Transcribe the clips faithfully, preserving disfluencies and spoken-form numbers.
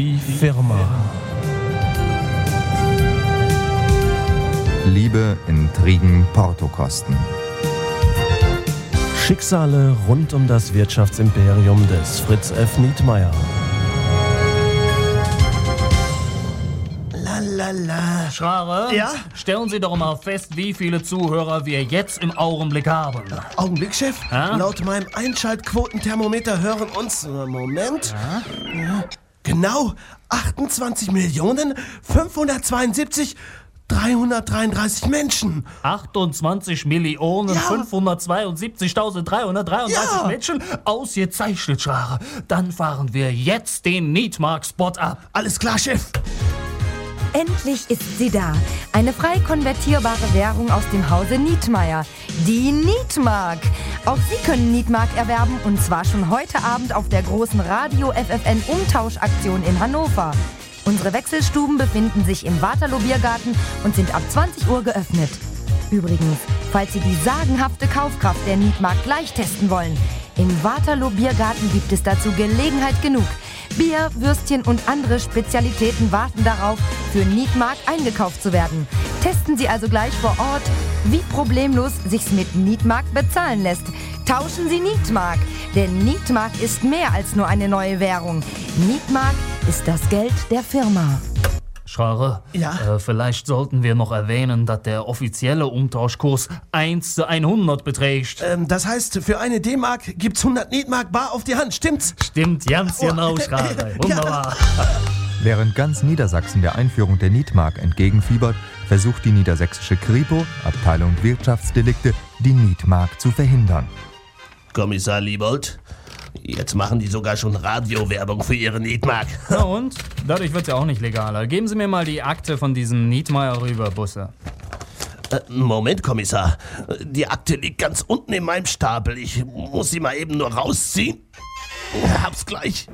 Die Firma. Liebe, Intrigen, Portokosten. Schicksale rund um das Wirtschaftsimperium des Fritz F. Nietmeyer. Lalala. Schrarer, Ja? stellen Sie doch mal fest, wie viele Zuhörer wir jetzt im Augenblick haben. Augenblick, Chef. Ja? Laut meinem Einschaltquotenthermometer hören uns, äh, Moment, ja, genau achtundzwanzig Millionen fünfhundertzweiundsiebzig dreihundertdreiunddreißig Menschen. achtundzwanzig Millionen Ja. fünfhundertzweiundsiebzigtausenddreihundertdreiunddreißig Ja. Menschen? Ausgezeichnet, Schrarer. Dann fahren wir jetzt den Nietmark-Spot ab. Alles klar, Chef. Endlich ist sie da. Eine frei konvertierbare Währung aus dem Hause Nietmeyer. Die Nietmark. Auch Sie können Nietmark erwerben und zwar schon heute Abend auf der großen Radio-F F N-Umtauschaktion in Hannover. Unsere Wechselstuben befinden sich im Waterloo Biergarten und sind ab zwanzig Uhr geöffnet. Übrigens, falls Sie die sagenhafte Kaufkraft der Nietmark gleich testen wollen, im Waterloo Biergarten gibt es dazu Gelegenheit genug. Bier, Würstchen und andere Spezialitäten warten darauf, für Nietmark eingekauft zu werden. Testen Sie also gleich vor Ort, wie problemlos sich's mit Nietmark bezahlen lässt. Tauschen Sie Nietmark, denn Nietmark ist mehr als nur eine neue Währung. Nietmark ist das Geld der Firma. Schrarer, Ja? äh, vielleicht sollten wir noch erwähnen, dass der offizielle Umtauschkurs eins zu hundert beträgt. Ähm, das heißt, für eine D-Mark gibt's hundert Nietmark bar auf die Hand, stimmt's? Stimmt, ganz Oh. genau, Schrarer. Wunderbar. Während ganz Niedersachsen der Einführung der Nietmark entgegenfiebert, versucht die niedersächsische Kripo, Abteilung Wirtschaftsdelikte, die Nietmark zu verhindern. Kommissar Liebold, jetzt machen die sogar schon Radiowerbung für ihre Nietmark. Na und? Dadurch wird's ja auch nicht legaler. Geben Sie mir mal die Akte von diesem Nietmeyer rüber, Busse. Äh, Moment, Kommissar. Die Akte liegt ganz unten in meinem Stapel. Ich muss sie mal eben nur rausziehen. Hab's gleich.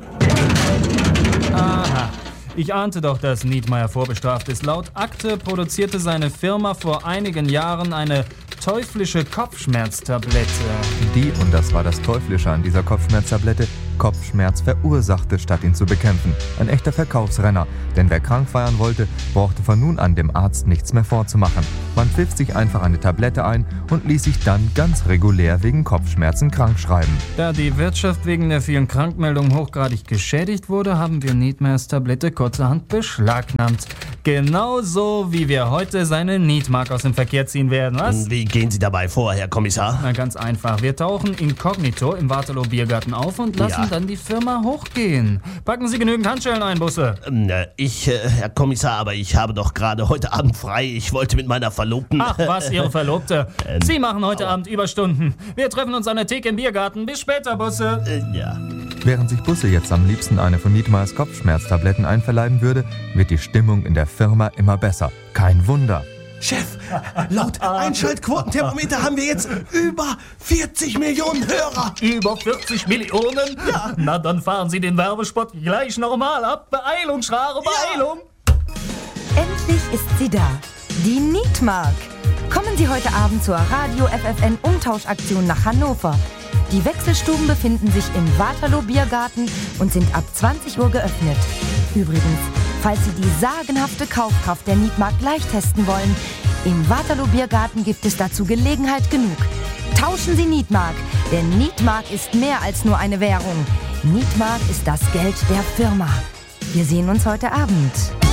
Aha. Ich ahnte doch, dass Nietmeyer vorbestraft ist. Laut Akte produzierte seine Firma vor einigen Jahren eine teuflische Kopfschmerztablette. Die, und das war das Teuflische an dieser Kopfschmerztablette, Kopfschmerz verursachte, statt ihn zu bekämpfen. Ein echter Verkaufsrenner, denn wer krank feiern wollte, brauchte von nun an dem Arzt nichts mehr vorzumachen. Man pfiff sich einfach eine Tablette ein und ließ sich dann ganz regulär wegen Kopfschmerzen krankschreiben. Da die Wirtschaft wegen der vielen Krankmeldungen hochgradig geschädigt wurde, haben wir Nietmeyers Tablette kurzerhand beschlagnahmt. Genauso wie wir heute seine Nietmark aus dem Verkehr ziehen werden, was? Wie gehen Sie dabei vor, Herr Kommissar? Na, ganz einfach. Wir tauchen inkognito im Waterloo Biergarten auf und lassen Ja. dann die Firma hochgehen. Packen Sie genügend Handschellen ein, Busse. Ähm, äh, Ich, äh, Herr Kommissar, aber ich habe doch gerade heute Abend frei. Ich wollte mit meiner Verlobten... Ach was, Ihre Verlobte. Ähm, Sie machen heute Abend Überstunden. Wir treffen uns an der Theke im Biergarten. Bis später, Busse. Äh, ja. Während sich Busse jetzt am liebsten eine von Nietmeyers Kopfschmerztabletten einverleiben würde, wird die Stimmung in der Firma immer besser. Kein Wunder. Chef, laut Einschaltquotenthermometer haben wir jetzt über vierzig Millionen Hörer. Über vierzig Millionen? Ja. Na, dann fahren Sie den Werbespot gleich nochmal ab. Beeilung, Schrare, Beeilung. Endlich ist sie da. Die Nietmark. Kommen Sie heute Abend zur Radio-F F N-Umtauschaktion nach Hannover. Die Wechselstuben befinden sich im Waterloo Biergarten und sind ab zwanzig Uhr geöffnet. Übrigens, falls Sie die sagenhafte Kaufkraft der Nietmark gleich testen wollen, im Waterloo Biergarten gibt es dazu Gelegenheit genug. Tauschen Sie Nietmark, denn Nietmark ist mehr als nur eine Währung. Nietmark ist das Geld der Firma. Wir sehen uns heute Abend.